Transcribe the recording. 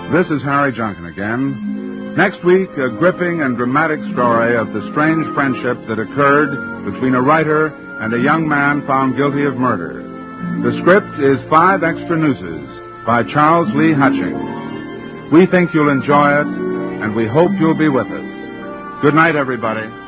This is Harry Junkin again. Next week, a gripping and dramatic story of the strange friendship that occurred between a writer and a young man found guilty of murder. The script is 5 Extra Nooses by Charles Lee Hutchings. We think you'll enjoy it, and we hope you'll be with us. Good night, everybody.